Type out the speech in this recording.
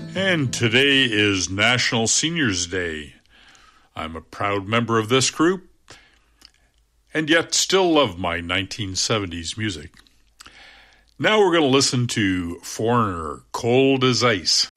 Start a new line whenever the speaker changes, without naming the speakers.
And today is National Seniors Day. I'm a proud member of this group, and yet still love my 1970s music. Now we're going to listen to Foreigner, Cold as Ice.